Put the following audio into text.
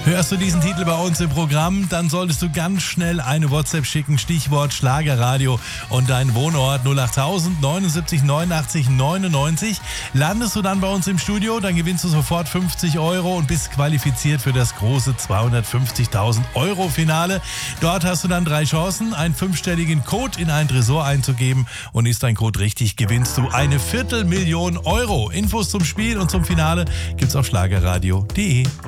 Hörst du diesen Titel bei uns im Programm, dann solltest du ganz schnell eine WhatsApp schicken, Stichwort Schlagerradio und deinen Wohnort 08000 79 89 99. Landest du dann bei uns im Studio, dann gewinnst du sofort 50 € und bist qualifiziert für das große 250.000 € Finale. Dort hast du dann 3 Chancen, einen 5-stelligen Code in einen Tresor einzugeben, und ist dein Code richtig, gewinnst du eine 250.000 € Infos zum Spiel und zum Finale gibt's auf schlagerradio.de.